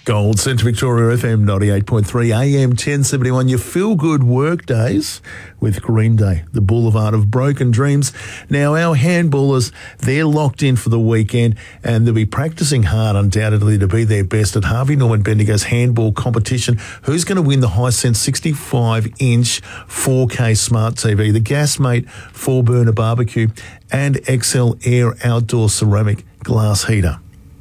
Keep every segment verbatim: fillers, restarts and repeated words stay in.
Gold Central Victoria F M ninety-eight point three, A M ten seventy-one, your feel-good work days with Green Day, the Boulevard of Broken Dreams. Now, our handballers, they're locked in for the weekend and they'll be practising hard, undoubtedly, to be their best at Harvey Norman Bendigo's handball competition. Who's going to win the Hisense sixty-five inch four K smart T V, the Gasmate four-burner barbecue and X L Air outdoor ceramic glass heater?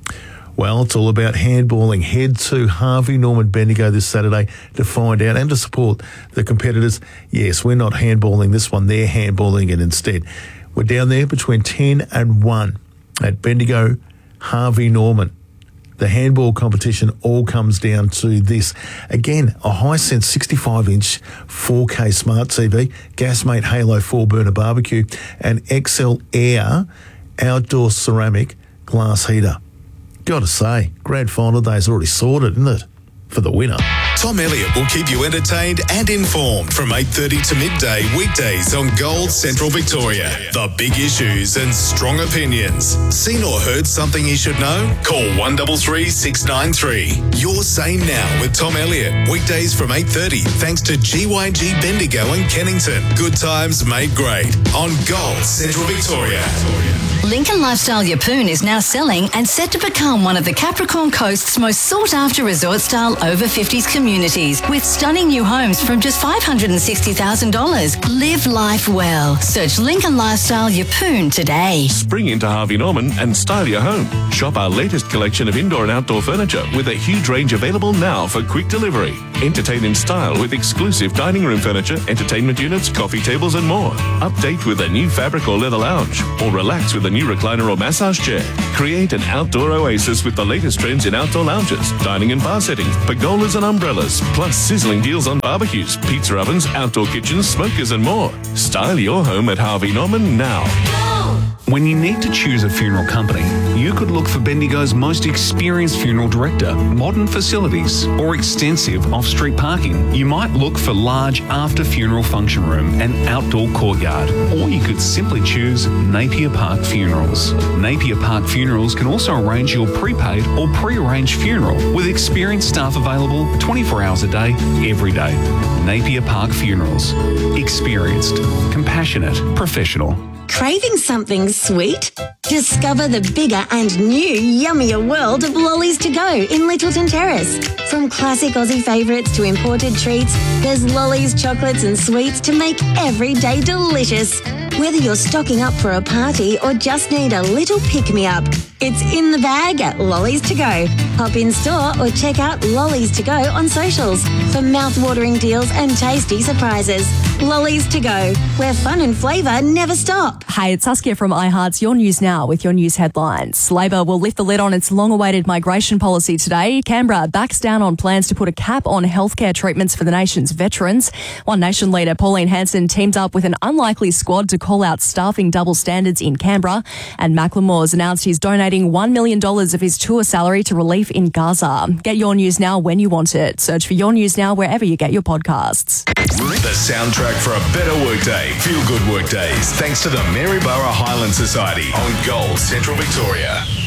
Well, it's all about handballing. Head to Harvey Norman Bendigo this Saturday to find out and to support the competitors. Yes, we're not handballing this one. They're handballing it instead. We're down there between ten and one at Bendigo, Harvey Norman. The handball competition all comes down to this. Again, a Hisense sixty-five inch four K smart T V, Gasmate Halo four-burner barbecue and X L Air outdoor ceramic glass heater. Got to say, grand final day's already sorted, isn't it, for the winner? Tom Elliott will keep you entertained and informed from eight thirty to midday weekdays on Gold Central Victoria. The big issues and strong opinions. Seen or heard something you should know? Call one three three, six nine three. Your Say Now with Tom Elliott. Weekdays from eight thirty thanks to G Y G Bendigo and Kennington. Good times made great on Gold Central Victoria. Lincoln Lifestyle Yeppoon is now selling and set to become one of the Capricorn Coast's most sought-after resort-style over fifties communities with stunning new homes from just five hundred sixty thousand dollars. Live life well. Search Lincoln Lifestyle Yeppoon today. Spring into Harvey Norman and style your home. Shop our latest collection of indoor and outdoor furniture with a huge range available now for quick delivery. Entertain in style with exclusive dining room furniture, entertainment units, coffee tables and more. Update with a new fabric or leather lounge or relax with a new recliner or massage chair. Create an outdoor oasis with the latest trends in outdoor lounges, dining and bar settings, pergolas and umbrellas, plus sizzling deals on barbecues, pizza ovens, outdoor kitchens, smokers and more. Style your home at Harvey Norman now. When you need to choose a funeral company, you could look for Bendigo's most experienced funeral director, modern facilities, or extensive off-street parking. You might look for large after-funeral function room and outdoor courtyard, or you could simply choose Napier Park Funerals. Napier Park Funerals can also arrange your prepaid or pre-arranged funeral with experienced staff available twenty-four hours a day, every day. Napier Park Funerals. Experienced, compassionate, professional. Craving something sweet? Discover the bigger and new yummier world of Lollies to Go in Littleton Terrace. From classic Aussie favourites to imported treats, there's Lollies chocolates and sweets to make every day delicious. Whether you're stocking up for a party or just need a little pick-me-up, it's in the bag at Lollies to Go. Hop in store or check out Lollies to Go on socials for mouth-watering deals and tasty surprises. Lollies to Go, where fun and flavour never stop. Hey, it's Saskia from iHeart's Your News Now with your news headlines. Labor will lift the lid on its long-awaited migration policy today. Canberra backs down on plans to put a cap on healthcare treatments for the nation's veterans. One Nation leader, Pauline Hanson, teamed up with an unlikely squad to call out staffing double standards in Canberra. And Macklemore's announced he's donating one million dollars of his tour salary to relief in Gaza. Get Your News Now when you want it. Search for Your News Now wherever you get your podcasts. The soundtrack for a better workday. Feel good workdays. Thanks to the Maryborough Highland Society on Gold Central Victoria.